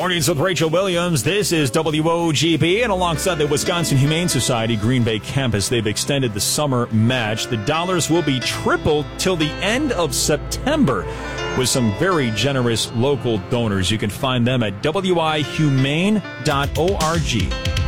Mornings with Rachel Williams. This is WOGB, and alongside the Wisconsin Humane Society Green Bay campus, they've extended the summer match. The dollars will be tripled till the end of September with some very generous local donors. You can find them at wihumane.org.